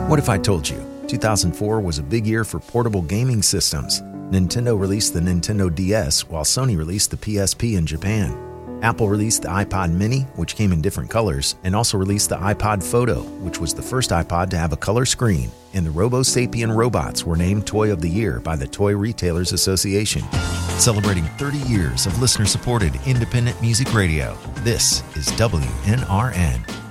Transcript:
What if I told you 2004 was a big year for portable gaming systems? Nintendo released the Nintendo DS while Sony released the PSP in Japan. Apple released the iPod mini, which came in different colors, and also released the iPod Photo, which was the first iPod to have a color screen, and the Robo-Sapien robots were named Toy of the Year by the Toy Retailers Association. Celebrating 30 years of listener-supported independent music radio, this is WNRN.